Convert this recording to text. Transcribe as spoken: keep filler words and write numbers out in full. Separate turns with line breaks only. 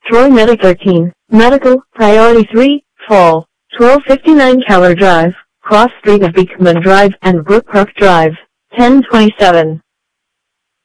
Troy Meta thirteen, Medical, Priority three, Fall, twelve fifty-nine Keller Drive, Cross Street of Beekman Drive and Brook Park Drive, ten twenty-seven.